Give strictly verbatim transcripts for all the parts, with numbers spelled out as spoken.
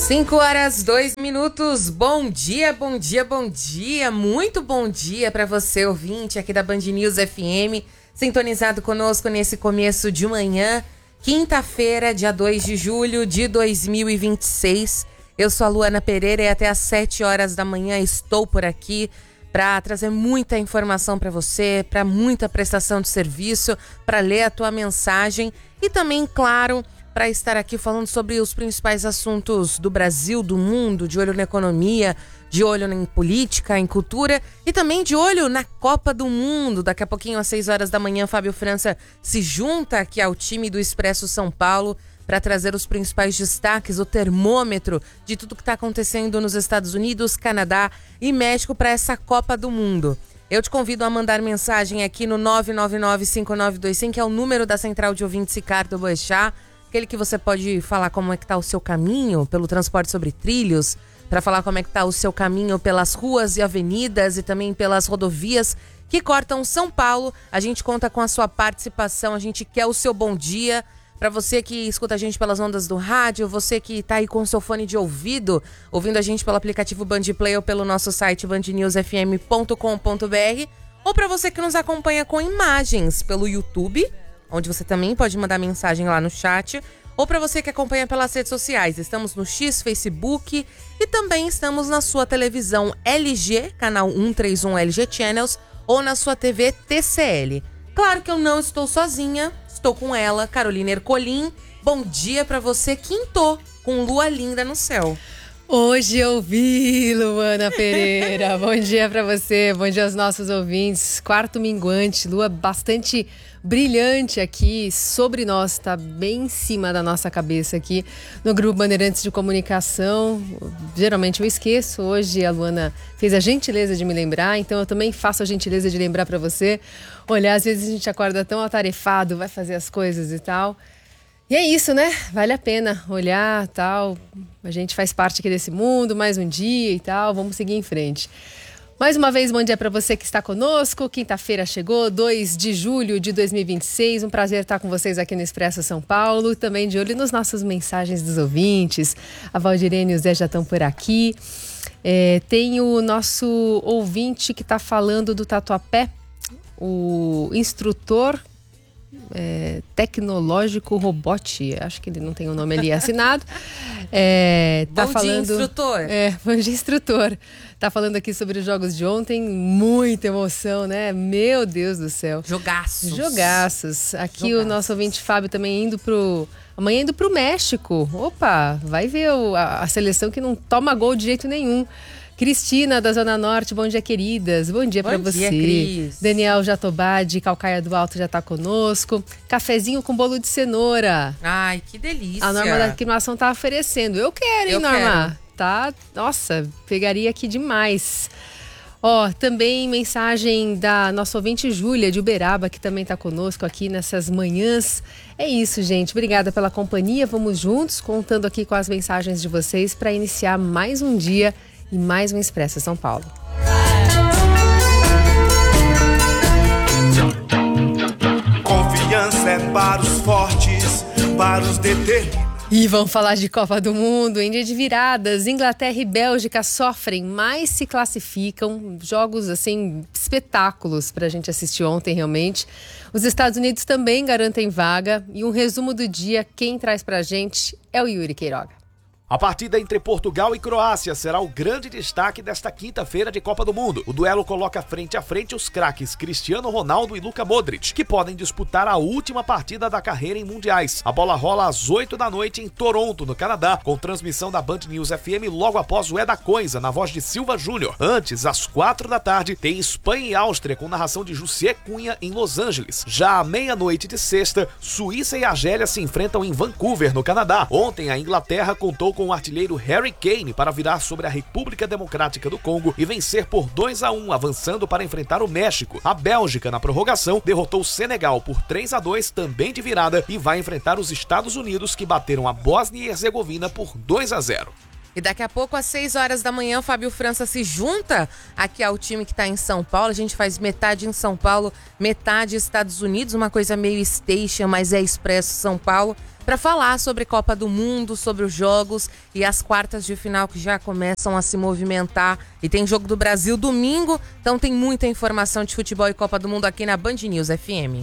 cinco horas, dois minutos. Bom dia, bom dia, bom dia. Muito bom dia para você, ouvinte aqui da Band News F M, sintonizado conosco nesse começo de manhã, quinta-feira, dia dois de julho de dois mil e vinte e seis. Eu sou a Luana Pereira e até às sete horas da manhã estou por aqui para trazer muita informação para você, para muita prestação de serviço, para ler a tua mensagem e também, claro, para estar aqui falando sobre os principais assuntos do Brasil, do mundo, de olho na economia, de olho em política, em cultura e também de olho na Copa do Mundo. Daqui a pouquinho, às seis horas da manhã, Fábio França se junta aqui ao time do Expresso São Paulo para trazer os principais destaques, o termômetro de tudo que está acontecendo nos Estados Unidos, Canadá e México para essa Copa do Mundo. Eu te convido a mandar mensagem aqui no nove nove nove, cinco nove dois cinco, que é o número da Central de Ouvintes Ricardo Boechat, aquele que você pode falar como é que está o seu caminho pelo transporte sobre trilhos, para falar como é que está o seu caminho pelas ruas e avenidas e também pelas rodovias que cortam São Paulo. A gente conta com a sua participação, a gente quer o seu bom dia. Para você que escuta a gente pelas ondas do rádio, você que está aí com o seu fone de ouvido, ouvindo a gente pelo aplicativo Band Play ou pelo nosso site band news f m ponto com ponto b r, ou para você que nos acompanha com imagens pelo YouTube, onde você também pode mandar mensagem lá no chat, ou para você que acompanha pelas redes sociais. Estamos no X, Facebook e também estamos na sua televisão L G, canal cento e trinta e um L G Channels, ou na sua T V T C L. Claro que eu não estou sozinha, estou com ela, Carolina Ercolim. Bom dia para você, quintou, com lua linda no céu. Hoje eu vi, Luana Pereira. Bom dia para você, bom dia aos nossos ouvintes. Quarto minguante, lua bastante brilhante aqui sobre nós, tá bem em cima da nossa cabeça aqui no Grupo Bandeirantes de Comunicação. Geralmente eu esqueço, hoje a Luana fez a gentileza de me lembrar, então eu também faço a gentileza de lembrar para você. Olha, às vezes a gente acorda tão atarefado, vai fazer as coisas e tal. E é isso, né? Vale a pena olhar, tal. A gente faz parte aqui desse mundo, mais um dia e tal. Vamos seguir em frente. Mais uma vez, bom dia para você que está conosco. Quinta-feira chegou, dois de julho de dois mil e vinte e seis. Um prazer estar com vocês aqui no Expresso São Paulo. Também de olho nas nossas mensagens dos ouvintes. A Valdirene e o Zé já estão por aqui. É, tem o nosso ouvinte que está falando do Tatuapé, o instrutor É, tecnológico Robot, acho que ele não tem o nome ali assinado. É, tá bom falando, dia, instrutor. É, bom dia, instrutor. Tá falando aqui sobre os jogos de ontem, muita emoção, né? Meu Deus do céu. Jogaços. Jogaços. Aqui Jogaços. O nosso ouvinte Fábio também indo pro... Amanhã indo pro México. Opa, vai ver o, a, a seleção que não toma gol de jeito nenhum. Cristina, da Zona Norte, bom dia, queridas. Bom dia para você. Cris. Daniel Jatobá, de Calcaia do Alto, já está conosco. Cafezinho com bolo de cenoura. Ai, que delícia. A Norma da Aclimação tá oferecendo. Eu quero, hein, Eu Norma? quero. Tá, nossa, pegaria aqui demais. Ó, também mensagem da nossa ouvinte Júlia, de Uberaba, que também está conosco aqui nessas manhãs. É isso, gente. Obrigada pela companhia. Vamos juntos, contando aqui com as mensagens de vocês para iniciar mais um dia e mais um Expresso São Paulo. Confiança é para os fortes, para os determinados. E vamos falar de Copa do Mundo, em dia de viradas. Inglaterra e Bélgica sofrem, mas se classificam. Jogos, assim, espetáculos pra gente assistir ontem, realmente. Os Estados Unidos também garantem vaga. E um resumo do dia, quem traz pra gente é o Yuri Queiroga. A partida entre Portugal e Croácia será o grande destaque desta quinta-feira de Copa do Mundo. O duelo coloca frente a frente os craques Cristiano Ronaldo e Luka Modric, que podem disputar a última partida da carreira em mundiais. A bola rola às oito da noite em Toronto, no Canadá, com transmissão da Band News F M logo após o É da Coisa, na voz de Silva Júnior. Antes, às quatro da tarde, tem Espanha e Áustria, com narração de Jussier Cunha em Los Angeles. Já à meia-noite de sexta, Suíça e Argélia se enfrentam em Vancouver, no Canadá. Ontem, a Inglaterra contou com com o artilheiro Harry Kane para virar sobre a República Democrática do Congo e vencer por dois a um, avançando para enfrentar o México. A Bélgica, na prorrogação, derrotou o Senegal por três a dois, também de virada, e vai enfrentar os Estados Unidos, que bateram a Bósnia e Herzegovina por dois a zero. E daqui a pouco, às seis horas da manhã, o Fábio França se junta aqui ao time que está em São Paulo. A gente faz metade em São Paulo, metade Estados Unidos, uma coisa meio station, mas é Expresso São Paulo, para falar sobre Copa do Mundo, sobre os jogos e as quartas de final que já começam a se movimentar. E tem jogo do Brasil domingo, então tem muita informação de futebol e Copa do Mundo aqui na Band News F M.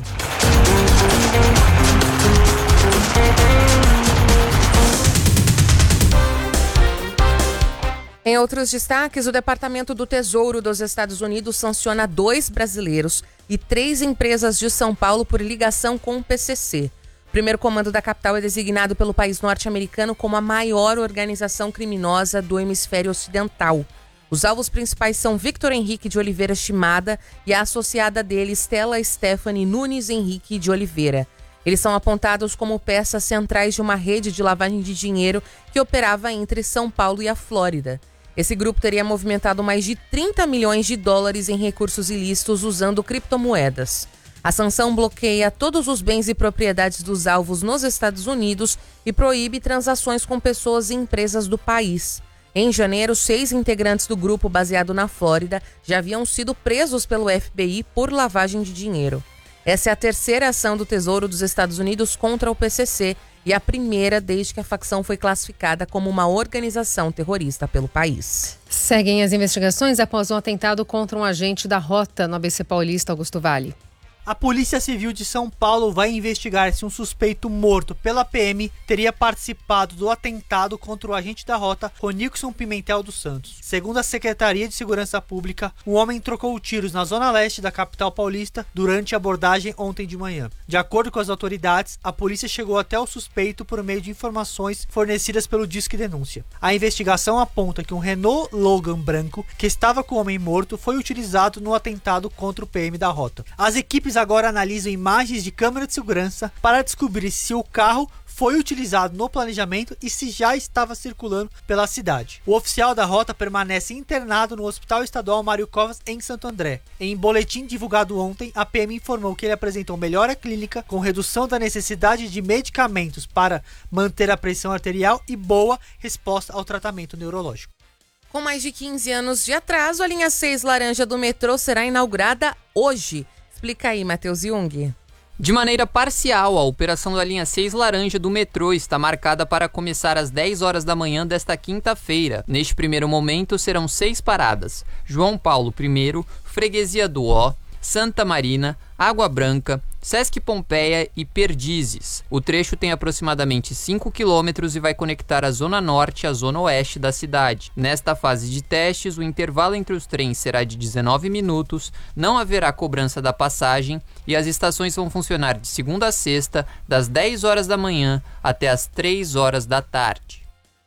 Em outros destaques, o Departamento do Tesouro dos Estados Unidos sanciona dois brasileiros e três empresas de São Paulo por ligação com o P C C. O primeiro comando da capital é designado pelo país norte-americano como a maior organização criminosa do hemisfério ocidental. Os alvos principais são Victor Henrique de Oliveira Shimada e a associada dele, Stella Stephanie Nunes Henrique de Oliveira. Eles são apontados como peças centrais de uma rede de lavagem de dinheiro que operava entre São Paulo e a Flórida. Esse grupo teria movimentado mais de trinta milhões de dólares em recursos ilícitos usando criptomoedas. A sanção bloqueia todos os bens e propriedades dos alvos nos Estados Unidos e proíbe transações com pessoas e empresas do país. Em janeiro, seis integrantes do grupo baseado na Flórida já haviam sido presos pelo F B I por lavagem de dinheiro. Essa é a terceira ação do Tesouro dos Estados Unidos contra o P C C e a primeira desde que a facção foi classificada como uma organização terrorista pelo país. Seguem as investigações após um atentado contra um agente da Rota no A B C Paulista, Augusto Vale. A Polícia Civil de São Paulo vai investigar se um suspeito morto pela P M teria participado do atentado contra o agente da Rota, Ronilson Pimentel dos Santos. Segundo a Secretaria de Segurança Pública, o homem trocou tiros na zona leste da capital paulista durante a abordagem ontem de manhã. De acordo com as autoridades, a polícia chegou até o suspeito por meio de informações fornecidas pelo Disque Denúncia. A investigação aponta que um Renault Logan branco, que estava com o homem morto, foi utilizado no atentado contra o P M da Rota. As equipes agora analisam imagens de câmera de segurança para descobrir se o carro foi utilizado no planejamento e se já estava circulando pela cidade. O oficial da Rota permanece internado no Hospital Estadual Mário Covas, em Santo André. Em boletim divulgado ontem, a P M informou que ele apresentou melhora clínica com redução da necessidade de medicamentos para manter a pressão arterial e boa resposta ao tratamento neurológico. Com mais de quinze anos de atraso, a linha seis laranja do metrô será inaugurada hoje. Explica aí, Matheus Jung. De maneira parcial, a operação da linha seis laranja do metrô está marcada para começar às dez horas da manhã desta quinta-feira. Neste primeiro momento, serão seis paradas: João Paulo I, Freguesia do Ó, Santa Marina, Água Branca, Sesc Pompeia e Perdizes. O trecho tem aproximadamente cinco quilômetros e vai conectar a zona norte à zona oeste da cidade. Nesta fase de testes, o intervalo entre os trens será de dezenove minutos, não haverá cobrança da passagem e as estações vão funcionar de segunda a sexta, das dez horas da manhã até as três horas da tarde.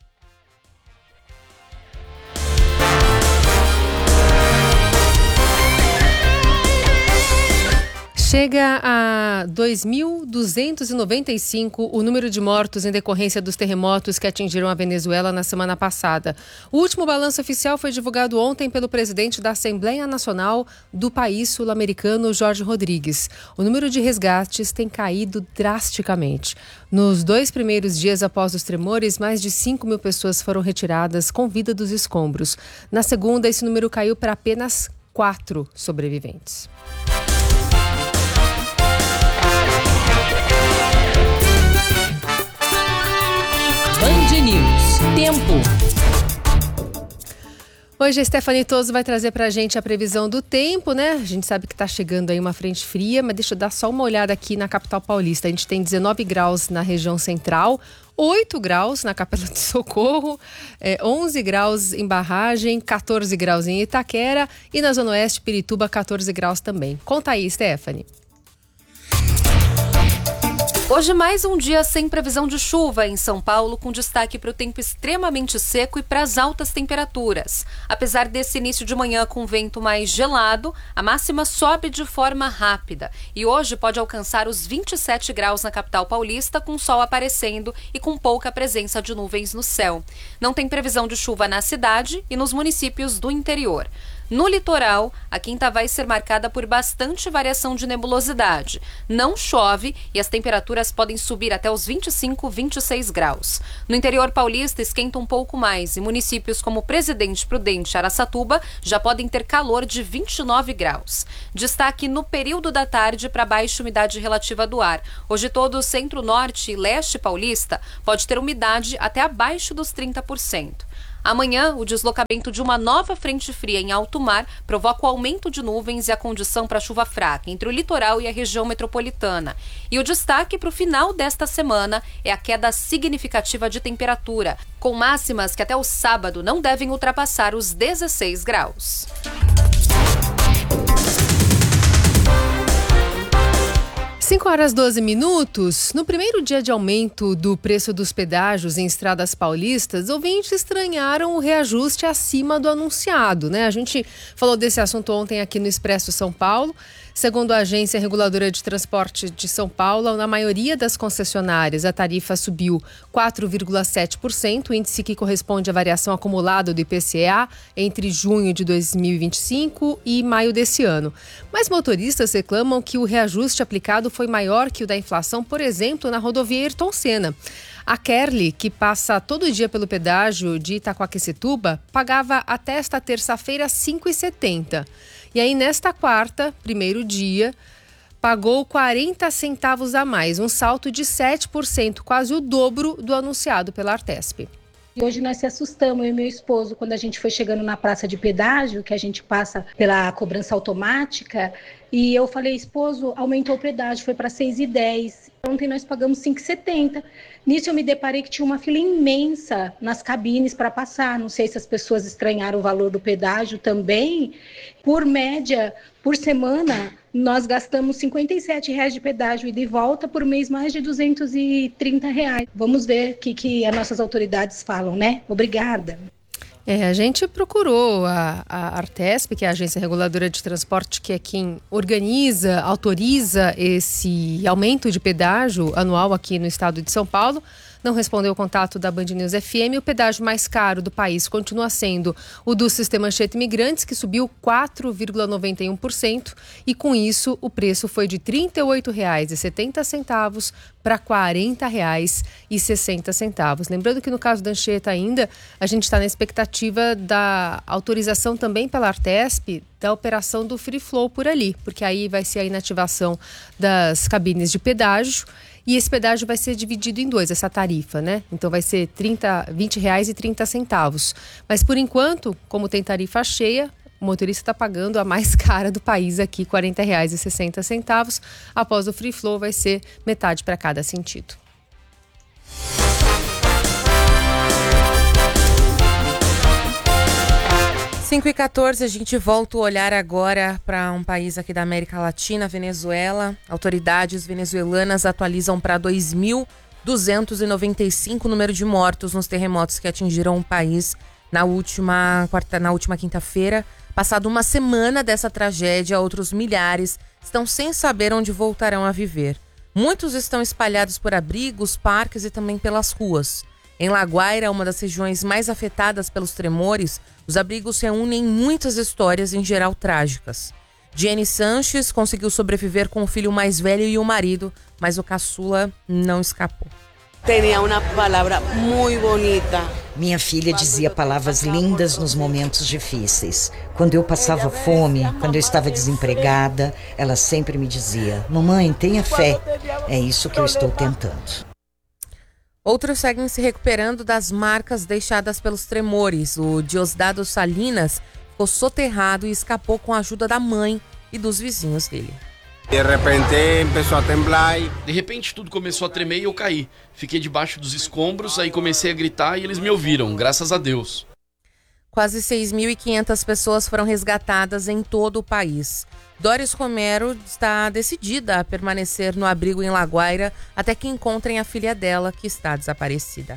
Chega a dois mil duzentos e noventa e cinco o número de mortos em decorrência dos terremotos que atingiram a Venezuela na semana passada. O último balanço oficial foi divulgado ontem pelo presidente da Assembleia Nacional do país sul-americano, Jorge Rodrigues. O número de resgates tem caído drasticamente. Nos dois primeiros dias após os tremores, mais de cinco mil pessoas foram retiradas com vida dos escombros. Na segunda, esse número caiu para apenas quatro sobreviventes. Band News. Tempo. Hoje a Stephanie Toso vai trazer pra gente a previsão do tempo, né? A gente sabe que tá chegando aí uma frente fria, mas deixa eu dar só uma olhada aqui na capital paulista. A gente tem dezenove graus na região central, oito graus na Capela do Socorro, é, onze graus em Barragem, quatorze graus em Itaquera e na Zona Oeste, Pirituba, quatorze graus também. Conta aí, Stephanie. Hoje mais um dia sem previsão de chuva em São Paulo, com destaque para o tempo extremamente seco e para as altas temperaturas. Apesar desse início de manhã com vento mais gelado, a máxima sobe de forma rápida e hoje pode alcançar os vinte e sete graus na capital paulista, com sol aparecendo e com pouca presença de nuvens no céu. Não tem previsão de chuva na cidade e nos municípios do interior. No litoral, a quinta vai ser marcada por bastante variação de nebulosidade. Não chove e as temperaturas podem subir até os vinte e cinco, vinte e seis graus. No interior paulista, esquenta um pouco mais e municípios como Presidente Prudente e Araçatuba já podem ter calor de vinte e nove graus. Destaque no período da tarde para baixa umidade relativa do ar. Hoje todo o centro-norte e leste paulista pode ter umidade até abaixo dos trinta por cento. Amanhã, o deslocamento de uma nova frente fria em alto mar provoca o aumento de nuvens e a condição para chuva fraca entre o litoral e a região metropolitana. E o destaque para o final desta semana é a queda significativa de temperatura, com máximas que até o sábado não devem ultrapassar os dezesseis graus. cinco horas e doze minutos. No primeiro dia de aumento do preço dos pedágios em estradas paulistas, ouvintes estranharam o reajuste acima do anunciado, né? A gente falou desse assunto ontem aqui no Expresso São Paulo. Segundo a Agência Reguladora de Transporte de São Paulo, na maioria das concessionárias, a tarifa subiu quatro vírgula sete por cento, o índice que corresponde à variação acumulada do I P C A entre junho de dois mil e vinte e cinco e maio desse ano. Mas motoristas reclamam que o reajuste aplicado foi maior que o da inflação, por exemplo, na rodovia Ayrton Senna. A Kerly, que passa todo dia pelo pedágio de Itaquaquecetuba, pagava até esta terça-feira cinco reais e setenta centavos. E aí, nesta quarta, primeiro dia, pagou quarenta centavos a mais, um salto de sete por cento, quase o dobro do anunciado pela Artesp. E hoje nós se assustamos, eu e meu esposo, quando a gente foi chegando na praça de pedágio, que a gente passa pela cobrança automática, e eu falei, esposo, aumentou o pedágio, foi para seis reais e dez centavos. Ontem nós pagamos cinco reais e setenta centavos. Nisso eu me deparei que tinha uma fila imensa nas cabines para passar. Não sei se as pessoas estranharam o valor do pedágio também. Por média, por semana, nós gastamos cinquenta e sete reais de pedágio e de volta, por mês mais de duzentos e trinta reais. Vamos ver o que, que as nossas autoridades falam, né? Obrigada. É, a gente procurou a, a Artesp, que é a Agência Reguladora de Transporte, que é quem organiza, autoriza esse aumento de pedágio anual aqui no estado de São Paulo. Não respondeu o contato da Band News F M. O pedágio mais caro do país continua sendo o do Sistema Anchieta Imigrantes, que subiu quatro vírgula noventa e um por cento. E com isso, o preço foi de trinta e oito reais e setenta centavos para quarenta reais e sessenta centavos. Lembrando que no caso da Anchieta ainda, a gente está na expectativa da autorização também pela Artesp da operação do Free Flow por ali, porque aí vai ser a inativação das cabines de pedágio. E esse pedágio vai ser dividido em dois, essa tarifa, né? Então vai ser trinta, vinte reais e trinta centavos. Mas por enquanto, como tem tarifa cheia, o motorista está pagando a mais cara do país aqui, quarenta reais e sessenta centavos. Após o Free Flow vai ser metade para cada sentido. cinco e quatorze, a gente volta o olhar agora para um país aqui da América Latina, Venezuela. Autoridades venezuelanas atualizam para dois mil duzentos e noventa e cinco o número de mortos nos terremotos que atingiram o país na última, quarta, na última quinta-feira. Passado uma semana dessa tragédia, outros milhares estão sem saber onde voltarão a viver. Muitos estão espalhados por abrigos, parques e também pelas ruas. Em La Guaira, uma das regiões mais afetadas pelos tremores, os abrigos reúnem muitas histórias, em geral trágicas. Jenny Sanches conseguiu sobreviver com o filho mais velho e o marido, mas o caçula não escapou. Tinha uma palavra muito bonita. Minha filha dizia palavras lindas nos momentos difíceis. Quando eu passava fome, quando eu estava desempregada, ela sempre me dizia: mamãe, tenha fé. É isso que eu estou tentando. Outros seguem se recuperando das marcas deixadas pelos tremores. O Diosdado Salinas ficou soterrado e escapou com a ajuda da mãe e dos vizinhos dele. De repente começou a temblar. De repente tudo começou a tremer e eu caí. Fiquei debaixo dos escombros, aí comecei a gritar e eles me ouviram, graças a Deus. Quase seis mil e quinhentas pessoas foram resgatadas em todo o país. Doris Romero está decidida a permanecer no abrigo em La Guaira até que encontrem a filha dela, que está desaparecida.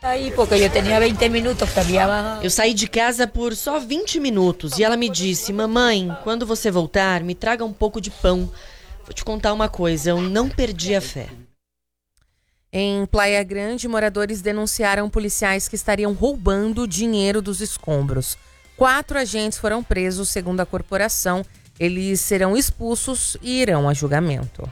Eu saí de casa por só vinte minutos e ela me disse: mamãe, quando você voltar, me traga um pouco de pão. Vou te contar uma coisa, eu não perdi a fé. Em Praia Grande, moradores denunciaram policiais que estariam roubando dinheiro dos escombros. Quatro agentes foram presos, segundo a corporação. Eles serão expulsos e irão a julgamento.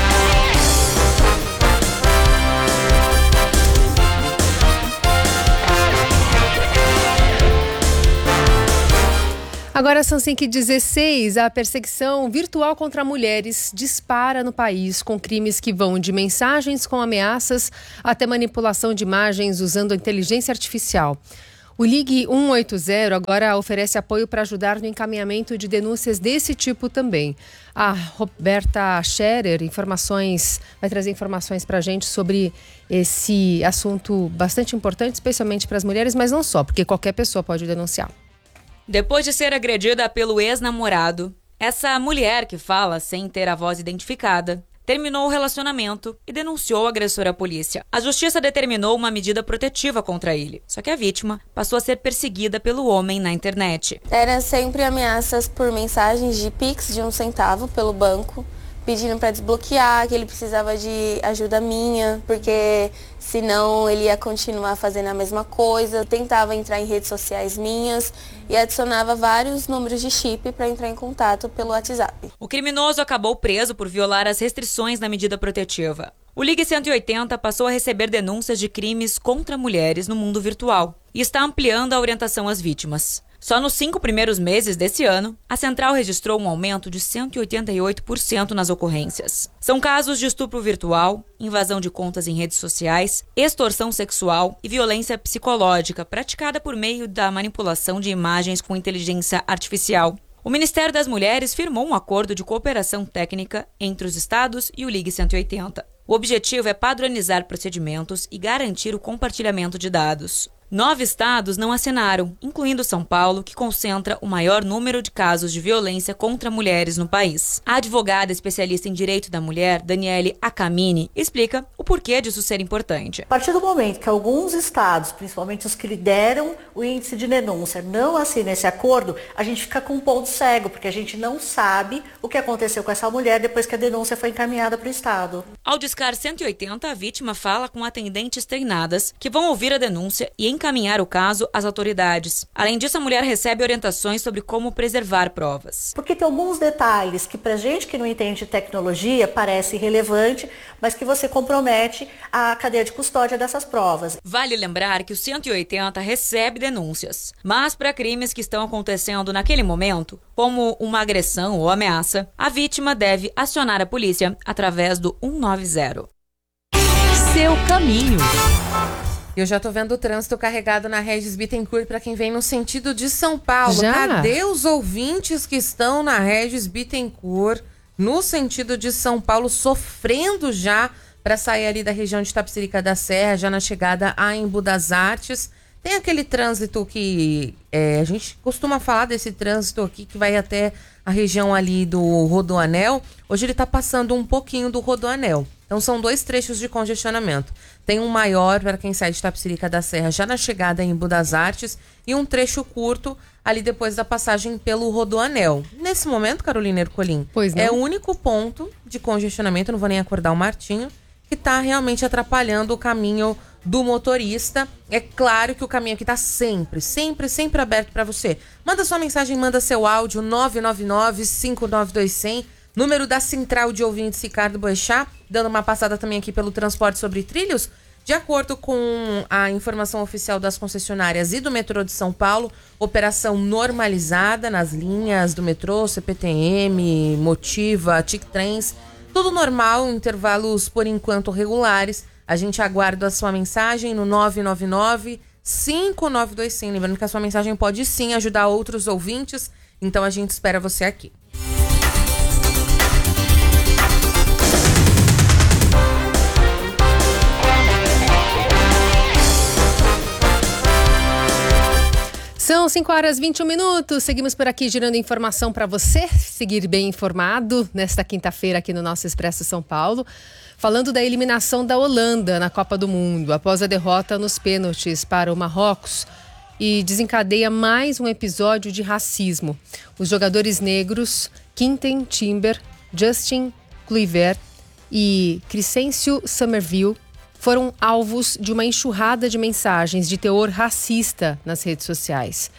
Agora são cinco e dezesseis, a perseguição virtual contra mulheres dispara no país, com crimes que vão de mensagens com ameaças até manipulação de imagens usando a inteligência artificial. O Ligue cento e oitenta agora oferece apoio para ajudar no encaminhamento de denúncias desse tipo também. A Roberta Scherer informações, vai trazer informações para a gente sobre esse assunto bastante importante, especialmente para as mulheres, mas não só, porque qualquer pessoa pode denunciar. Depois de ser agredida pelo ex-namorado, essa mulher que fala sem ter a voz identificada terminou o relacionamento e denunciou o agressor à polícia. A justiça determinou uma medida protetiva contra ele, só que a vítima passou a ser perseguida pelo homem na internet. Eram sempre ameaças por mensagens de Pix de um centavo pelo banco, pedindo para desbloquear, que ele precisava de ajuda minha, porque senão ele ia continuar fazendo a mesma coisa. Tentava entrar em redes sociais minhas e adicionava vários números de chip para entrar em contato pelo WhatsApp. O criminoso acabou preso por violar as restrições da medida protetiva. O Ligue cento e oitenta passou a receber denúncias de crimes contra mulheres no mundo virtual e está ampliando a orientação às vítimas. Só nos cinco primeiros meses desse ano, a central registrou um aumento de cento e oitenta e oito por cento nas ocorrências. São casos de estupro virtual, invasão de contas em redes sociais, extorsão sexual e violência psicológica praticada por meio da manipulação de imagens com inteligência artificial. O Ministério das Mulheres firmou um acordo de cooperação técnica entre os estados e o Ligue cento e oitenta. O objetivo é padronizar procedimentos e garantir o compartilhamento de dados. Nove estados não assinaram, incluindo São Paulo, que concentra o maior número de casos de violência contra mulheres no país. A advogada especialista em direito da mulher, Daniele Acamini, explica o porquê disso ser importante. A partir do momento que alguns estados, principalmente os que lideram o índice de denúncia, não assinam esse acordo, a gente fica com um ponto cego, porque a gente não sabe o que aconteceu com essa mulher depois que a denúncia foi encaminhada para o estado. Ao discar cento e oitenta, a vítima fala com atendentes treinadas que vão ouvir a denúncia e encaminhar o caso às autoridades. Além disso, a mulher recebe orientações sobre como preservar provas. Porque tem alguns detalhes que pra gente que não entende de tecnologia parece irrelevante, mas que você compromete a cadeia de custódia dessas provas. Vale lembrar que o cento e oitenta recebe denúncias, mas para crimes que estão acontecendo naquele momento, como uma agressão ou ameaça, a vítima deve acionar a polícia através do cento e noventa. Seu caminho. Eu já tô vendo o trânsito carregado na Regis Bittencourt para quem vem no sentido de São Paulo. Já? Cadê os ouvintes que estão na Regis Bittencourt no sentido de São Paulo, sofrendo já para sair ali da região de Itapecerica da Serra, já na chegada a Embu das Artes? Tem aquele trânsito que é, a gente costuma falar desse trânsito aqui que vai até a região ali do Rodoanel. Hoje ele tá passando um pouquinho do Rodoanel. Então são dois trechos de congestionamento. Tem um maior para quem sai de Itapecerica da Serra já na chegada em Embu das Artes e um trecho curto ali depois da passagem pelo Rodoanel. Nesse momento, Carolina Ercolim, pois não? É o único ponto de congestionamento, não vou nem acordar o Martinho, que está realmente atrapalhando o caminho do motorista. É claro que o caminho aqui está sempre, sempre, sempre aberto para você. Manda sua mensagem, manda seu áudio nove nove nove, cinco nove dois, zero zero. Número da Central de Ouvintes Ricardo Boechat, dando uma passada também aqui pelo transporte sobre trilhos. De acordo com a informação oficial das concessionárias e do metrô de São Paulo, operação normalizada nas linhas do metrô, C P T M, Motiva, Tic Trens, tudo normal, intervalos por enquanto regulares. A gente aguarda a sua mensagem no nove nove nove, cinco nove dois zero. Lembrando que a sua mensagem pode sim ajudar outros ouvintes, então a gente espera você aqui. São cinco horas e vinte e um minutos, seguimos por aqui girando informação para você seguir bem informado nesta quinta-feira aqui no nosso Expresso São Paulo, falando da eliminação da Holanda na Copa do Mundo, após a derrota nos pênaltis para o Marrocos, e desencadeia mais um episódio de racismo. Os jogadores negros Quinten Timber, Justin Kluivert e Crescencio Somerville foram alvos de uma enxurrada de mensagens de teor racista nas redes sociais.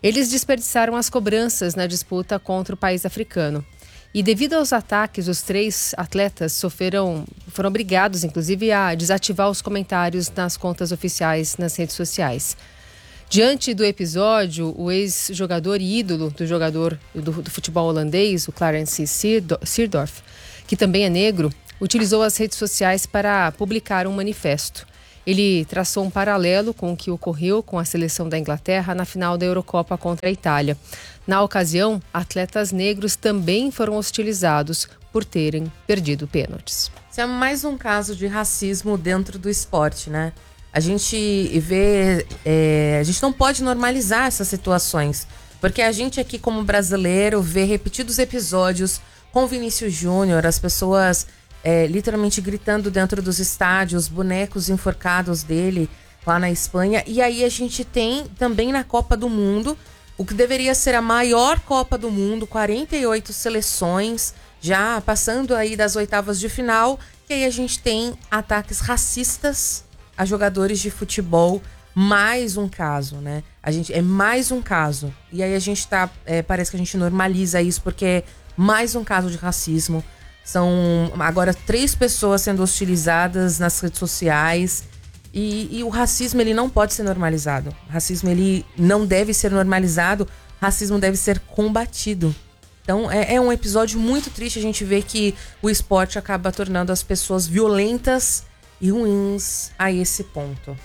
Eles desperdiçaram as cobranças na disputa contra o país africano. E devido aos ataques, os três atletas sofreram, foram obrigados, inclusive, a desativar os comentários nas contas oficiais nas redes sociais. Diante do episódio, o ex-jogador e ídolo do jogador do, do futebol holandês, o Clarence Seedorf, que também é negro, utilizou as redes sociais para publicar um manifesto. Ele traçou um paralelo com o que ocorreu com a seleção da Inglaterra na final da Eurocopa contra a Itália. Na ocasião, atletas negros também foram hostilizados por terem perdido pênaltis. Isso é mais um caso de racismo dentro do esporte, né? A gente vê... É, a gente não pode normalizar essas situações, porque a gente aqui como brasileiro vê repetidos episódios com Vinícius Júnior, as pessoas... É, literalmente gritando dentro dos estádios, bonecos enforcados dele lá na Espanha. E aí a gente tem também na Copa do Mundo, o que deveria ser a maior Copa do Mundo, quarenta e oito seleções, já passando aí das oitavas de final. E aí a gente tem ataques racistas a jogadores de futebol. Mais um caso, né? A gente, é mais um caso. E aí a gente tá... É, parece que a gente normaliza isso, porque é mais um caso de racismo. São agora três pessoas sendo hostilizadas nas redes sociais e, e o racismo ele não pode ser normalizado. O racismo ele não deve ser normalizado, o racismo deve ser combatido. Então é, é um episódio muito triste a gente ver que o esporte acaba tornando as pessoas violentas e ruins a esse ponto.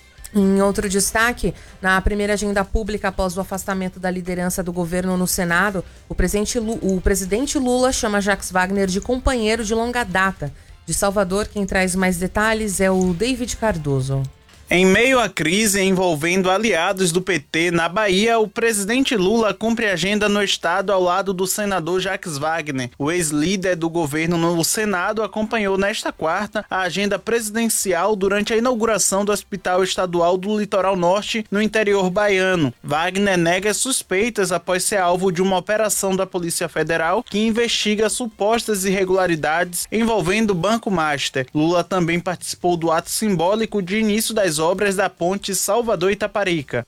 Em outro destaque, na primeira agenda pública após o afastamento da liderança do governo no Senado, o presidente, Lula, o presidente Lula chama Jacques Wagner de companheiro de longa data. De Salvador, quem traz mais detalhes é o David Cardoso. Em meio à crise envolvendo aliados do P T na Bahia, o presidente Lula cumpre agenda no estado ao lado do senador Jacques Wagner. O ex-líder do governo no Senado acompanhou nesta quarta a agenda presidencial durante a inauguração do Hospital Estadual do Litoral Norte, no interior baiano. Wagner nega suspeitas após ser alvo de uma operação da Polícia Federal que investiga supostas irregularidades envolvendo o Banco Master. Lula também participou do ato simbólico de início das obras da ponte Salvador-Itaparica.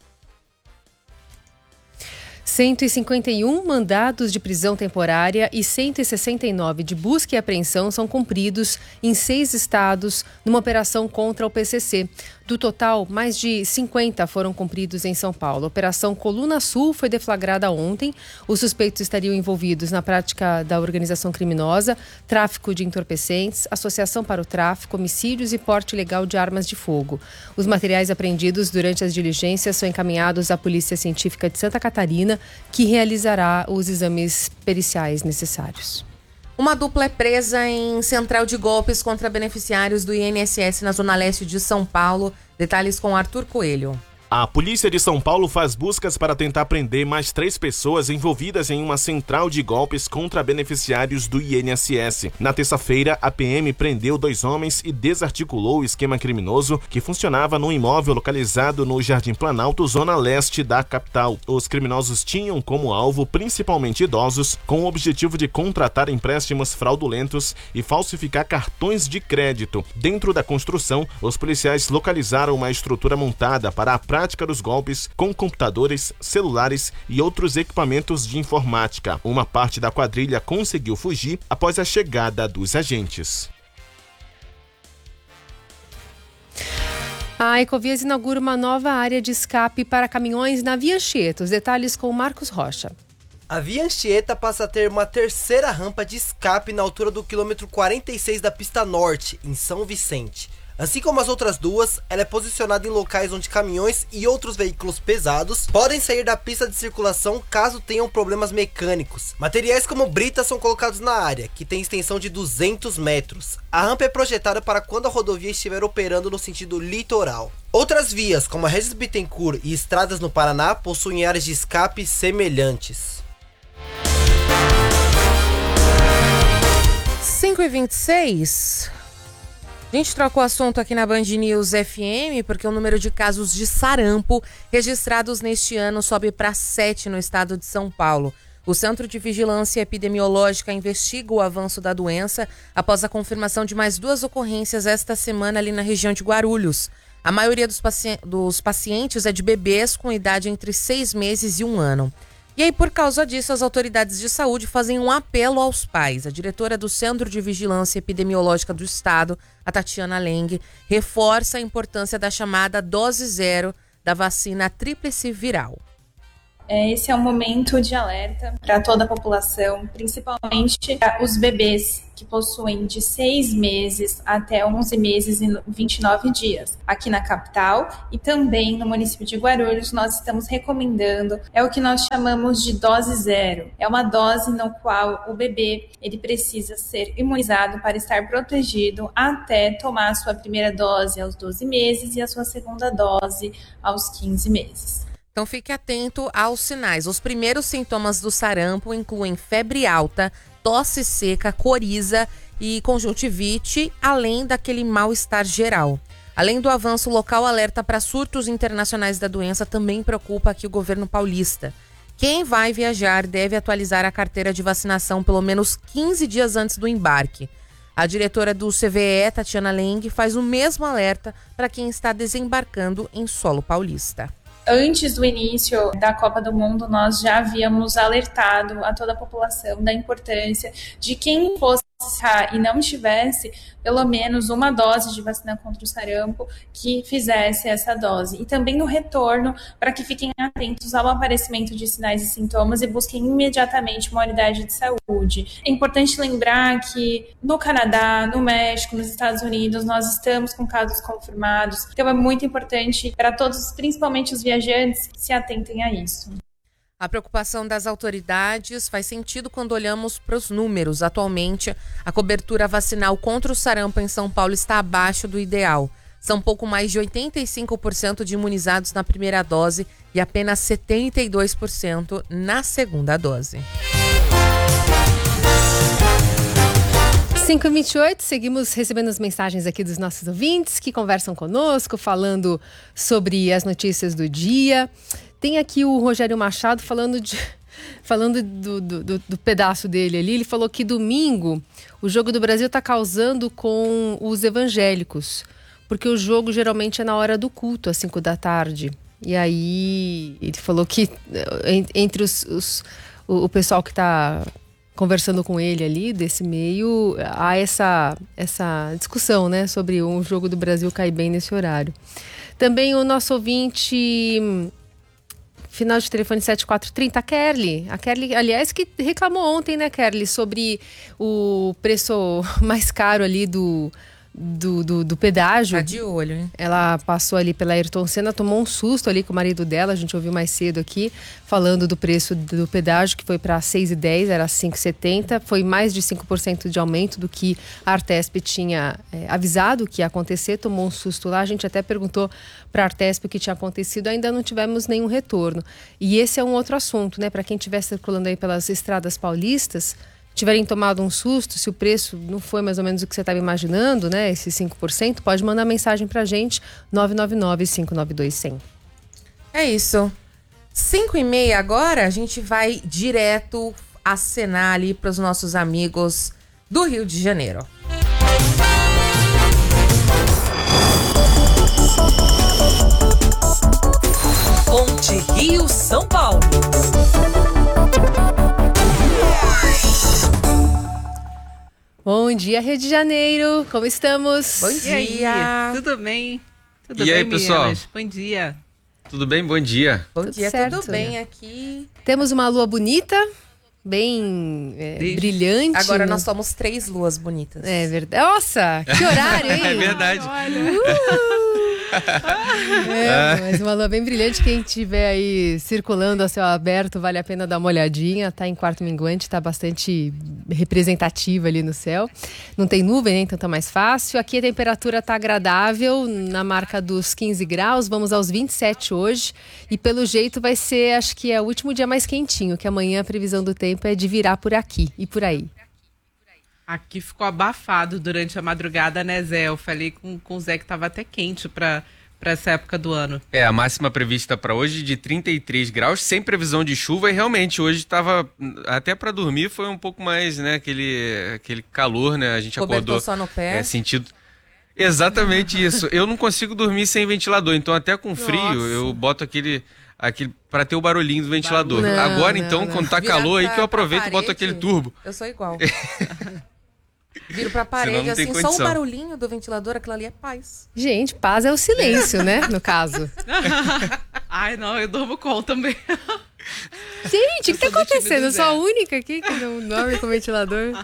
cento e cinquenta e um mandados de prisão temporária e cento e sessenta e nove de busca e apreensão são cumpridos em seis estados numa operação contra o P C C. Do total, mais de cinquenta foram cumpridos em São Paulo. A Operação Coluna Sul foi deflagrada ontem. Os suspeitos estariam envolvidos na prática da organização criminosa, tráfico de entorpecentes, associação para o tráfico, homicídios e porte ilegal de armas de fogo. Os materiais apreendidos durante as diligências são encaminhados à Polícia Científica de Santa Catarina, que realizará os exames periciais necessários. Uma dupla é presa em central de golpes contra beneficiários do I N S S na Zona Leste de São Paulo. Detalhes com Arthur Coelho. A polícia de São Paulo faz buscas para tentar prender mais três pessoas envolvidas em uma central de golpes contra beneficiários do I N S S. Na terça-feira, a P M prendeu dois homens e desarticulou o esquema criminoso que funcionava num imóvel localizado no Jardim Planalto, zona leste da capital. Os criminosos tinham como alvo principalmente idosos, com o objetivo de contratar empréstimos fraudulentos e falsificar cartões de crédito. Dentro da construção, os policiais localizaram uma estrutura montada para a prática dos golpes com computadores, celulares e outros equipamentos de informática. Uma parte da quadrilha conseguiu fugir após a chegada dos agentes. A Ecovias inaugura uma nova área de escape para caminhões na Via Anchieta. Os detalhes com Marcos Rocha. A Via Anchieta passa a ter uma terceira rampa de escape na altura do quilômetro quarenta e seis da pista norte, em São Vicente. Assim como as outras duas, ela é posicionada em locais onde caminhões e outros veículos pesados podem sair da pista de circulação caso tenham problemas mecânicos. Materiais como britas são colocados na área, que tem extensão de duzentos metros. A rampa é projetada para quando a rodovia estiver operando no sentido litoral. Outras vias, como a Regis Bittencourt e estradas no Paraná, possuem áreas de escape semelhantes. cinco e vinte e seis. A gente trocou o assunto aqui na Band News F M porque o número de casos de sarampo registrados neste ano sobe para sete no estado de São Paulo. O Centro de Vigilância Epidemiológica investiga o avanço da doença após a confirmação de mais duas ocorrências esta semana ali na região de Guarulhos. A maioria dos, paci- dos pacientes é de bebês com idade entre seis meses e um ano. E aí, por causa disso, as autoridades de saúde fazem um apelo aos pais. A diretora do Centro de Vigilância Epidemiológica do Estado, a Tatiana Leng, reforça a importância da chamada dose zero da vacina tríplice viral. Esse é um momento de alerta para toda a população, principalmente para os bebês que possuem de seis meses até onze meses e vinte e nove dias. Aqui na capital e também no município de Guarulhos, nós estamos recomendando, é o que nós chamamos de dose zero. É uma dose no qual o bebê ele precisa ser imunizado para estar protegido até tomar a sua primeira dose aos doze meses e a sua segunda dose aos quinze meses. Então fique atento aos sinais. Os primeiros sintomas do sarampo incluem febre alta, tosse seca, coriza e conjuntivite, além daquele mal-estar geral. Além do avanço local, alerta para surtos internacionais da doença também preocupa aqui o governo paulista. Quem vai viajar deve atualizar a carteira de vacinação pelo menos quinze dias antes do embarque. A diretora do C V E, Tatiana Leng, faz o mesmo alerta para quem está desembarcando em solo paulista. Antes do início da Copa do Mundo, nós já havíamos alertado a toda a população da importância de quem fosse e não tivesse pelo menos uma dose de vacina contra o sarampo que fizesse essa dose. E também no retorno, para que fiquem atentos ao aparecimento de sinais e sintomas e busquem imediatamente uma unidade de saúde. É importante lembrar que no Canadá, no México, nos Estados Unidos, nós estamos com casos confirmados. Então é muito importante para todos, principalmente os viajantes, que se atentem a isso. A preocupação das autoridades faz sentido quando olhamos para os números. Atualmente, a cobertura vacinal contra o sarampo em São Paulo está abaixo do ideal. São pouco mais de oitenta e cinco por cento de imunizados na primeira dose e apenas setenta e dois por cento na segunda dose. cinco e vinte e oito, seguimos recebendo as mensagens aqui dos nossos ouvintes que conversam conosco, falando sobre as notícias do dia. Tem aqui o Rogério Machado falando, de, falando do, do, do, do pedaço dele ali. Ele falou que domingo o Jogo do Brasil está causando com os evangélicos, porque o jogo geralmente é na hora do culto, às cinco da tarde. E aí ele falou que entre os, os, o, o pessoal que está conversando com ele ali, desse meio, há essa, essa discussão, né, sobre o Jogo do Brasil cair bem nesse horário. Também o nosso ouvinte... Final de telefone sete quatro três zero, a Kerly. A Kerly, aliás, que reclamou ontem, né, Kerly, sobre o preço mais caro ali do, do, do, do pedágio. Tá de olho, hein? Ela passou ali pela Ayrton Senna, tomou um susto ali com o marido dela, a gente ouviu mais cedo aqui, falando do preço do pedágio, que foi para seis reais e dez centavos, era cinco reais e setenta centavos, foi mais de cinco por cento de aumento do que a Artesp tinha é, avisado que ia acontecer, tomou um susto lá, a gente até perguntou para a Artesp o que tinha acontecido, ainda não tivemos nenhum retorno. E esse é um outro assunto, né, para quem estiver circulando aí pelas estradas paulistas, tiverem tomado um susto, se o preço não foi mais ou menos o que você estava imaginando, né, esses cinco por cento, pode mandar mensagem para a gente, nove nove nove, cinco nove dois, zero zero. É isso. cinco e meia agora, a gente vai direto acenar ali para os nossos amigos do Rio de Janeiro. Ponte Rio-São Paulo. Bom dia, Rio de Janeiro. Como estamos? Bom dia. Tudo bem? Tudo e bem, aí, pessoal? meninas? Bom dia. Tudo bem? Bom dia. Bom Tudo dia, certo, tudo bem né? aqui. Temos uma lua bonita, bem é, brilhante. Agora né? nós somos três luas bonitas. É verdade. Nossa, que horário, hein? É verdade. É, mas uma lua bem brilhante. Quem estiver aí circulando a céu aberto, vale a pena dar uma olhadinha. Tá em quarto minguante, tá bastante representativa ali no céu. Não tem nuvem, né? Então tá mais fácil. Aqui a temperatura tá agradável, na marca dos quinze graus. Vamos aos vinte e sete hoje. E pelo jeito vai ser, acho que é o último dia mais quentinho, que amanhã a previsão do tempo é de virar por aqui e por aí. Aqui ficou abafado durante a madrugada, né, Zé? Eu falei com, com o Zé que tava até quente para para essa época do ano. É, a máxima prevista para hoje de trinta e três graus, sem previsão de chuva, e realmente hoje estava, até para dormir foi um pouco mais, né, aquele, aquele calor, né, a gente Cobertor acordou só no pé. É, sentido, Exatamente isso. Eu não consigo dormir sem ventilador, então até com frio Nossa. eu boto aquele, aquele para ter o barulhinho do ventilador. Não, Agora não, então, não. quando tá Vira calor aí pra- que eu aproveito pra e boto parede, aquele turbo. Eu sou igual. Viro pra Senão parede, não tem assim, só o condição. barulhinho do ventilador, aquilo ali é paz. Gente, paz é o silêncio, né? No caso. Ai, não, eu durmo com também. Gente, o que tá Eu sou do time do acontecendo? Eu sou a Zé. única aqui que não dorme com ventilador.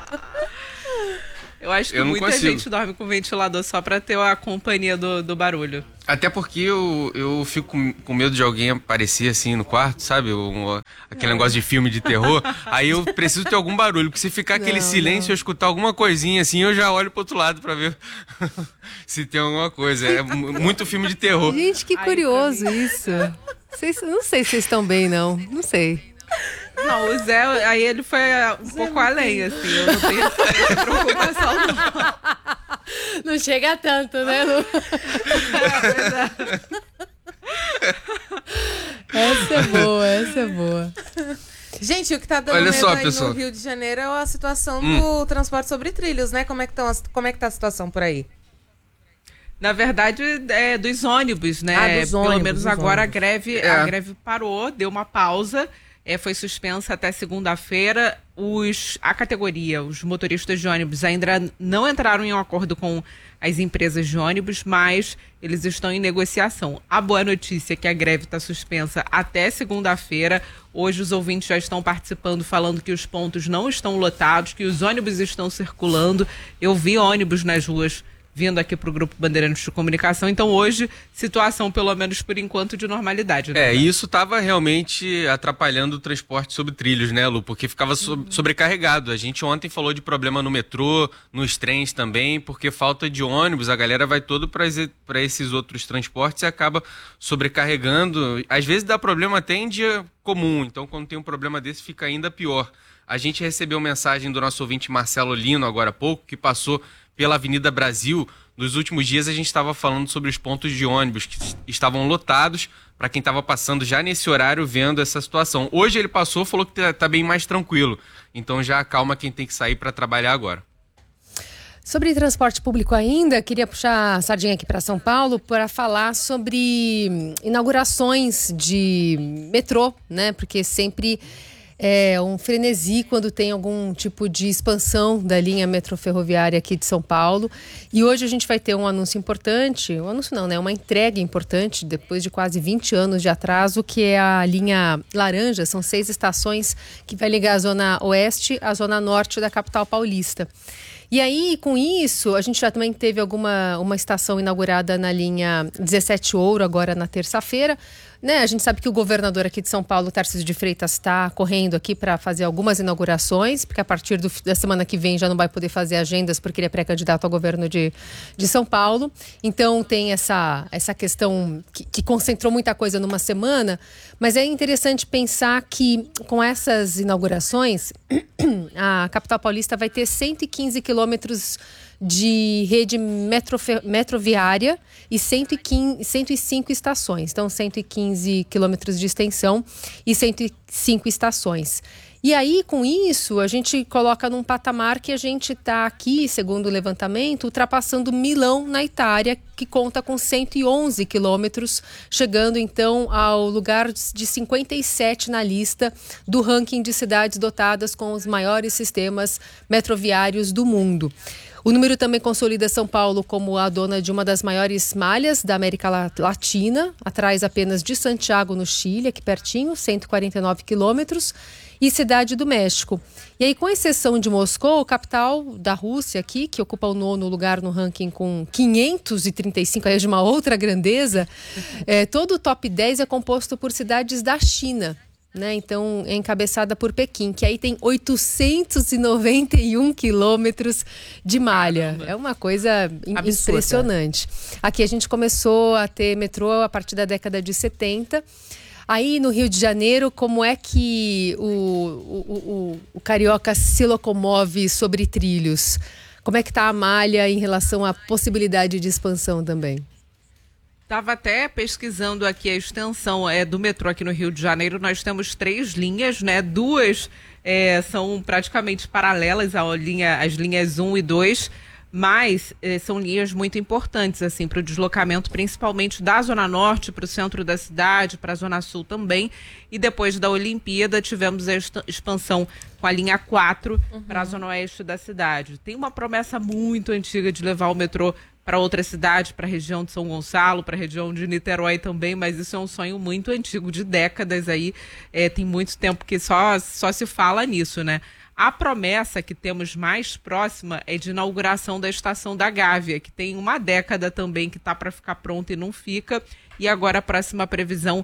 Eu acho que Eu não muita consigo. gente dorme com ventilador só pra ter a companhia do, do barulho. Até porque eu, eu fico com- com medo de alguém aparecer assim no quarto, sabe? Um- aquele negócio de filme de terror. Aí eu preciso ter algum barulho, porque se ficar aquele Não, silêncio e eu escutar alguma coisinha assim, eu já olho pro outro lado pra ver se tem alguma coisa. É mu- muito filme de terror. Gente, que curioso isso. Vocês, não sei se vocês estão bem, não. Não sei. Não, o Zé, aí ele foi um pouco além, assim. Eu não tenho essa preocupação, não. Não chega tanto, né, Lu? Essa é boa, essa é boa. Gente, o que tá dando Olha medo só, aí pessoal. no Rio de Janeiro é a situação Hum. do transporte sobre trilhos, né? Como é que, tão, as- como é que tá a situação por aí? Na verdade, é dos ônibus, né? Ah, dos Pelo ônibus, menos dos agora a ônibus. greve, É. a greve parou, deu uma pausa, é, foi suspensa até segunda-feira. Os, a categoria, os motoristas de ônibus ainda não entraram em um acordo com as empresas de ônibus, mas eles estão em negociação. A boa notícia é que a greve está suspensa até segunda-feira. Hoje os ouvintes já estão participando, falando que os pontos não estão lotados, que os ônibus estão circulando. Eu vi ônibus nas ruas vindo aqui para o Grupo Bandeirantes de Comunicação. Então hoje, situação, pelo menos por enquanto, de normalidade. Né? É, e isso estava realmente atrapalhando o transporte sobre trilhos, né, Lu? Porque ficava so- sobrecarregado. A gente ontem falou de problema no metrô, nos trens também, porque falta de ônibus, a galera vai todo para esses outros transportes e acaba sobrecarregando. Às vezes dá problema até em dia comum, então quando tem um problema desse fica ainda pior. A gente recebeu mensagem do nosso ouvinte Marcelo Lino agora há pouco, que passou pela Avenida Brasil. Nos últimos dias a gente estava falando sobre os pontos de ônibus que estavam lotados para quem estava passando já nesse horário vendo essa situação. Hoje ele passou, falou que está bem mais tranquilo. Então já acalma quem tem que sair para trabalhar agora. Sobre transporte público ainda, queria puxar a sardinha aqui para São Paulo para falar sobre hum, inaugurações de metrô, né? Porque sempre é um frenesi quando tem algum tipo de expansão da linha metroferroviária aqui de São Paulo. E hoje a gente vai ter um anúncio importante, um anúncio não, né? Uma entrega importante, depois de quase vinte anos de atraso, que é a linha Laranja. São seis estações que vai ligar a zona oeste à zona norte da capital paulista. E aí, com isso, a gente já também teve alguma uma estação inaugurada na linha dezessete Ouro, agora na terça-feira. Né? A gente sabe que o governador aqui de São Paulo, Tarcísio de Freitas, está correndo aqui para fazer algumas inaugurações, porque a partir do, da semana que vem já não vai poder fazer agendas, porque ele é pré-candidato ao governo de, de São Paulo. Então, tem essa, essa questão que, que concentrou muita coisa numa semana, mas é interessante pensar que, com essas inaugurações, a capital paulista vai ter cento e quinze quilômetros de rede metrofe- metroviária e cento e quinze, cento e cinco estações. Então, cento e quinze quilômetros de extensão e cento e cinco estações. E aí, com isso, a gente coloca num patamar que a gente está aqui, segundo o levantamento, ultrapassando Milão, na Itália, que conta com cento e onze quilômetros, chegando então ao lugar de cinquenta e sete na lista do ranking de cidades dotadas com os maiores sistemas metroviários do mundo. O número também consolida São Paulo como a dona de uma das maiores malhas da América Latina, atrás apenas de Santiago, no Chile, aqui pertinho, cento e quarenta e nove quilômetros, e Cidade do México. E aí, com exceção de Moscou, capital da Rússia aqui, que ocupa o nono lugar no ranking com quinhentos e trinta e cinco, aí é de uma outra grandeza, é, todo o top dez é composto por cidades da China. Né? Então, é encabeçada por Pequim, que aí tem oitocentos e noventa e um quilômetros de malha. Caramba. É uma coisa Absurda. Impressionante. Aqui a gente começou a ter metrô a partir da década de setenta. Aí, no Rio de Janeiro, como é que o, o, o, o carioca se locomove sobre trilhos? Como é que está a malha em relação à possibilidade de expansão também? Estava até pesquisando aqui a extensão é, do metrô aqui no Rio de Janeiro. Nós temos três linhas, né? Duas é, são praticamente paralelas à linha, às linhas um e dois. mas eh, são linhas muito importantes assim para o deslocamento, principalmente da Zona Norte para o centro da cidade, para a Zona Sul também. E depois da Olimpíada tivemos a expansão com a linha quatro uhum. para a Zona Oeste da cidade. Tem uma promessa muito antiga de levar o metrô para outra cidade, para a região de São Gonçalo, para a região de Niterói também, mas isso é um sonho muito antigo, de décadas aí, é, tem muito tempo que só, só se fala nisso, né? A promessa que temos mais próxima é de inauguração da estação da Gávea, que tem uma década também que está para ficar pronta e não fica, e agora a próxima previsão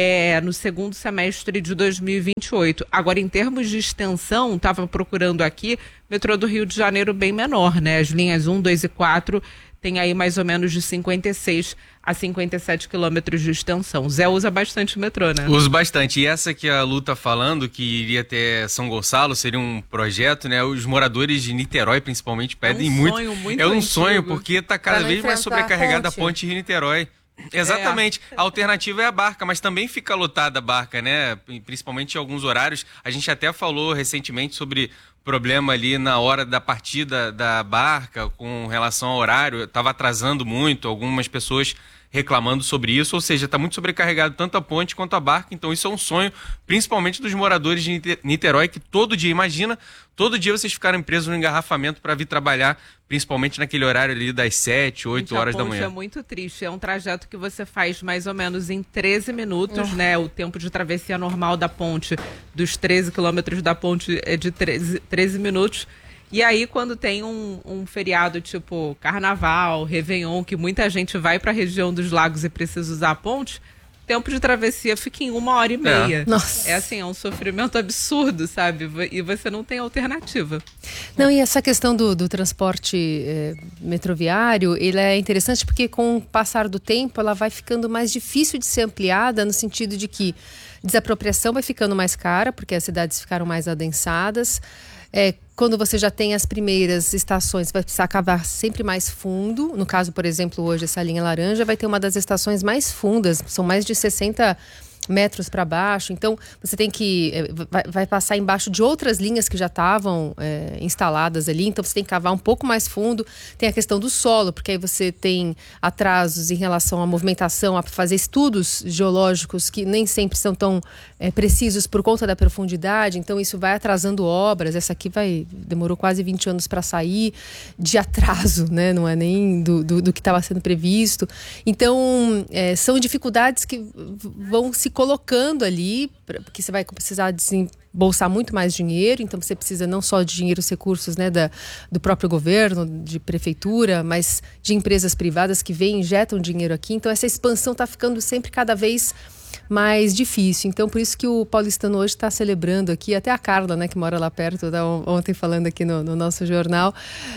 é no segundo semestre de dois mil e vinte e oito. Agora, em termos de extensão, estava procurando aqui, metrô do Rio de Janeiro bem menor, né? As linhas um, dois e quatro tem aí mais ou menos de cinquenta e seis a cinquenta e sete quilômetros de extensão. O Zé usa bastante o metrô, né? Uso bastante. E essa que a Lu tá falando, que iria até São Gonçalo, seria um projeto, né? Os moradores de Niterói, principalmente, pedem é um muito. Sonho muito é um antigo. sonho, porque tá cada vez mais sobrecarregada a ponte, ponte Rio-Niterói. Exatamente. É. A alternativa é a barca, mas também fica lotada a barca, né? Principalmente em alguns horários. A gente até falou recentemente sobre problema ali na hora da partida da barca com relação ao horário. Estava atrasando muito, algumas pessoas reclamando sobre isso, ou seja, está muito sobrecarregado tanto a ponte quanto a barca, então isso é um sonho, principalmente dos moradores de Niterói, que todo dia, imagina, todo dia vocês ficarem presos no engarrafamento para vir trabalhar, principalmente naquele horário ali das sete, oito horas da manhã. É muito triste, é um trajeto que você faz mais ou menos em treze minutos, uhum. né, o tempo de travessia normal da ponte, dos treze quilômetros da ponte é de treze, treze minutos. E aí, quando tem um, um feriado tipo Carnaval, Réveillon, que muita gente vai para a região dos lagos e precisa usar a ponte, o tempo de travessia fica em uma hora e meia. É. Nossa. É assim, é um sofrimento absurdo, sabe? E você não tem alternativa. Não, e essa questão do, do transporte eh, metroviário, ele é interessante porque com o passar do tempo ela vai ficando mais difícil de ser ampliada, no sentido de que desapropriação vai ficando mais cara, porque as cidades ficaram mais adensadas. É, quando você já tem as primeiras estações, vai precisar cavar sempre mais fundo. No caso, por exemplo, hoje essa linha laranja vai ter uma das estações mais fundas, são mais de sessenta metros para baixo, então você tem que vai, vai passar embaixo de outras linhas que já estavam é, instaladas ali, então você tem que cavar um pouco mais fundo. Tem a questão do solo, porque aí você tem atrasos em relação à movimentação, a fazer estudos geológicos que nem sempre são tão é, precisos por conta da profundidade, então isso vai atrasando obras. Essa aqui vai demorou quase vinte anos para sair de atraso, né? Não é nem do, do, do que estava sendo previsto. Então é, são dificuldades que vão se colocando ali, porque você vai precisar desembolsar muito mais dinheiro, então você precisa não só de dinheiro, os recursos, né, da, do próprio governo, de prefeitura, mas de empresas privadas que vêm e injetam dinheiro aqui. Então essa expansão está ficando sempre cada vez mais difícil. Então por isso que o paulistano hoje está celebrando aqui, até a Carla, né, que mora lá perto, tá ontem falando aqui no, no nosso jornal,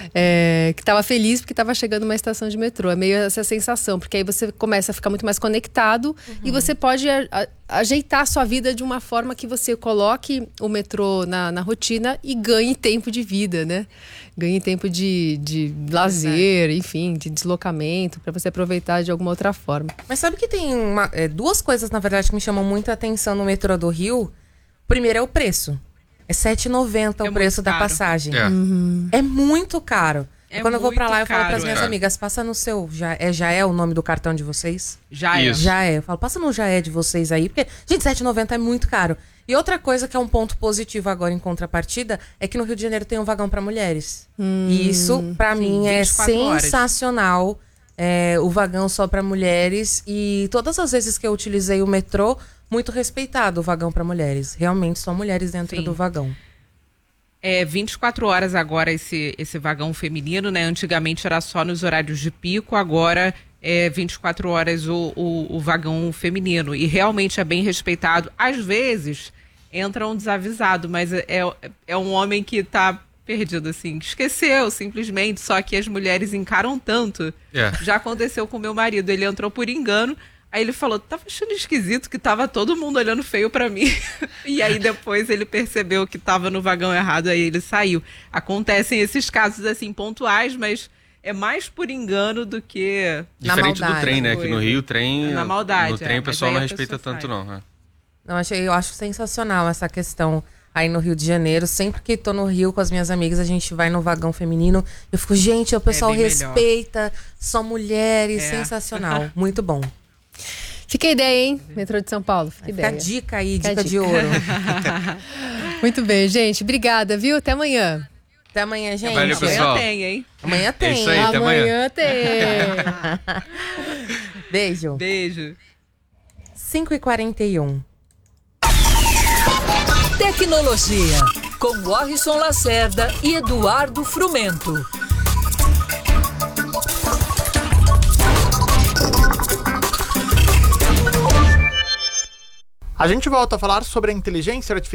é, que estava feliz porque estava chegando uma estação de metrô. É meio essa sensação, porque aí você começa a ficar muito mais conectado uhum. e você pode a, a, ajeitar a sua vida de uma forma que você coloque o metrô na, na rotina e ganhe tempo de vida, né? Ganhe tempo de, de lazer, enfim, de deslocamento, para você aproveitar de alguma outra forma. Mas sabe que tem uma, é, duas coisas, na verdade, que me chamam muito a atenção no metrô do Rio. Primeiro é o preço. É sete reais e noventa centavos é o preço da passagem. É, uhum. é muito caro. É Quando eu vou pra lá, eu caro, falo pras minhas é. amigas, passa no seu... Já é, já é o nome do cartão de vocês? Já é. Já é. Eu falo, passa no já é de vocês aí, porque, gente, sete reais e noventa centavos é muito caro. E outra coisa que é um ponto positivo agora em contrapartida é que no Rio de Janeiro tem um vagão pra mulheres. Hum, e isso, pra sim, mim, é horas. sensacional. É, o vagão só pra mulheres. E todas as vezes que eu utilizei o metrô, muito respeitado o vagão pra mulheres. Realmente, só mulheres dentro sim. do vagão. É vinte e quatro horas agora esse, esse vagão feminino, né? Antigamente era só nos horários de pico, agora é vinte e quatro horas o, o, o vagão feminino. E realmente é bem respeitado. Às vezes entra um desavisado, mas é, é um homem que tá perdido, assim. Esqueceu, simplesmente, só que as mulheres encaram tanto. É. Já aconteceu com meu marido, ele entrou por engano. Aí ele falou, tava achando esquisito que tava todo mundo olhando feio pra mim. E aí depois ele percebeu que tava no vagão errado, aí ele saiu. Acontecem esses casos assim pontuais, mas é mais por engano do que... Diferente maldade, do trem, né? Que no Rio, o trem... Na maldade, No trem é, o pessoal mas não aí a respeita pessoa tanto, sai. não. É. Não, achei, eu acho sensacional essa questão aí no Rio de Janeiro. Sempre que tô no Rio com as minhas amigas, a gente vai no vagão feminino. Eu fico, gente, o pessoal É bem respeita, melhor. Só mulheres, É. sensacional. Muito bom. Fica a ideia, hein? Metrô de São Paulo. Fica a Fica a ideia. dica aí, Fica a dica de dica. ouro. Muito bem, gente. Obrigada, viu? Até amanhã. Até amanhã, gente. Valeu, pessoal. Amanhã tem, hein? Amanhã tem. É isso aí, até amanhã. Amanhã tem. Beijo. Beijo. cinco e quarenta e um. Tecnologia, com Warrison Lacerda e Eduardo Frumento. A gente volta a falar sobre a inteligência artificial.